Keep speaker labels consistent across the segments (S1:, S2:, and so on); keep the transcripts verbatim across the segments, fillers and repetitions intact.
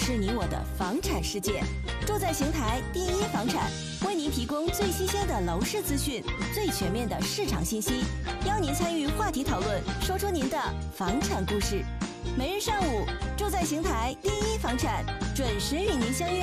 S1: 是你我的房产世界。住在邢台第一房产，为您提供最新鲜的楼市资讯，最全面的市场信息，邀您参与话题讨论，说出您的房产故事。每日上午，住在邢台第一房产准时与您相约。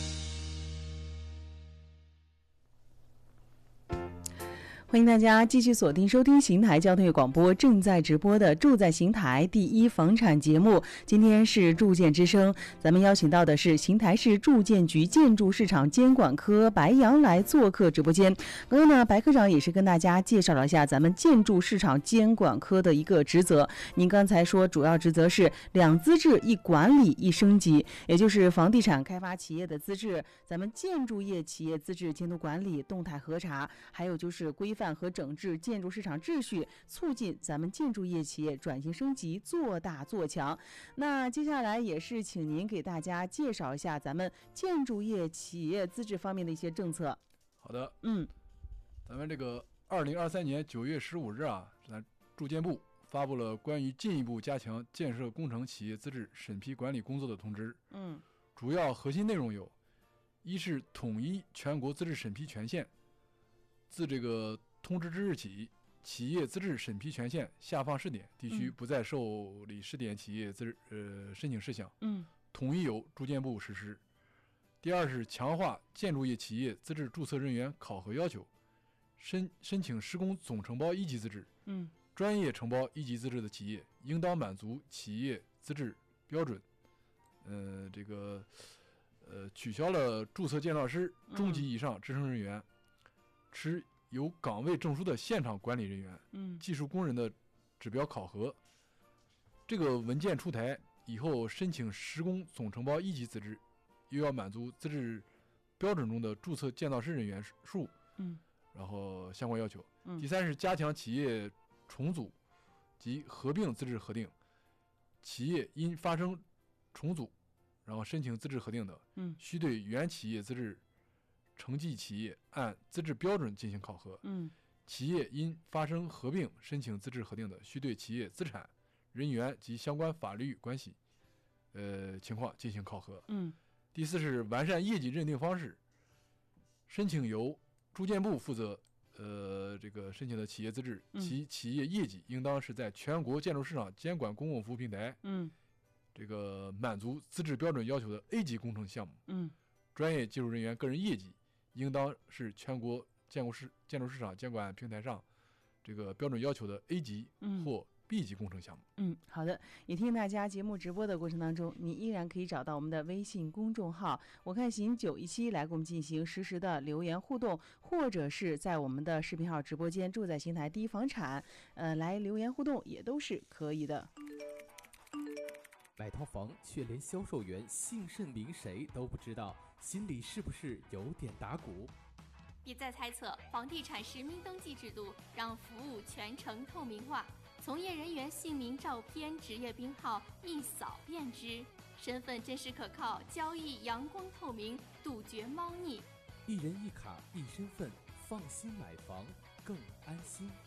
S2: 欢迎大家继续锁定收听邢台交通广播正在直播的住在邢台第一房产节目。今天是住建之声，咱们邀请到的是邢台市住建局建筑市场监管科白杨来做客直播间。刚刚呢，白科长也是跟大家介绍了一下咱们建筑市场监管科的一个职责。您刚才说主要职责是两资质一管理一升级，也就是房地产开发企业的资质，咱们建筑业企业资质监督管理、动态核查，还有就是规范和整治建筑市场秩序，促进咱们建筑业企业转型升级，做大做强。那接下来也是请您给大家介绍一下咱们建筑业企业资质方面的一些政策。
S3: 好的，
S2: 嗯，
S3: 咱们这个二零二三年九月十五日啊，咱住建部发布了关于进一步加强建设工程企业资质审批管理工作的通知。
S2: 嗯，
S3: 主要核心内容有：一是统一全国资质审批权限，自这个通知之日起，企业资质审批权限下放试点地区不再受理试点企业资质、嗯、呃申请事项，
S2: 嗯，
S3: 统一由住建部实施。第二是强化建筑业企业资质注册人员考核要求，申申请施工总承包一级资质，
S2: 嗯，
S3: 专业承包一级资质的企业应当满足企业资质标准。呃，这个呃取消了注册建造师、中级以上支撑人员、嗯、持有岗位证书的现场管理人员、
S2: 嗯，
S3: 技术工人的指标考核。这个文件出台以后，申请施工总承包一级资质，又要满足资质标准中的注册建造师人员数，
S2: 嗯，
S3: 然后相关要求。
S2: 嗯，
S3: 第三是加强企业重组及合并资质核定，企业因发生重组，然后申请资质核定的，
S2: 嗯，
S3: 需对原企业资质承继企业按资质标准进行考核。
S2: 嗯，
S3: 企业因发生合并申请资质核定的，需对企业资产、人员及相关法律关系，呃情况进行考核。
S2: 嗯，
S3: 第四是完善业绩认定方式，申请由住建部负责，呃，这个申请的企业资质，
S2: 嗯、
S3: 其企业业绩应当是在全国建筑市场监管公共服务平台，
S2: 嗯，
S3: 这个满足资质标准要求的 A 级工程项目，
S2: 嗯，
S3: 专业技术人员个人业绩应当是全国建筑市建筑市场监管平台上这个标准要求的 A 级或 B 级工程项目。
S2: 嗯，好的。也听大家节目直播的过程当中，你依然可以找到我们的微信公众号“我看邢九一七”来跟我们进行实时的留言互动，或者是在我们的视频号直播间“住在邢台第一房产”呃来留言互动，也都是可以的。
S4: 买套房却连销售员姓甚名谁都不知道，心里是不是有点打鼓？
S5: 别再猜测，房地产实名登记制度让服务全程透明化，从业人员姓名、照片、职业编号一扫便知，身份真实可靠，交易阳光透明，杜绝猫腻。
S4: 一人一卡一身份，放心买房更安心。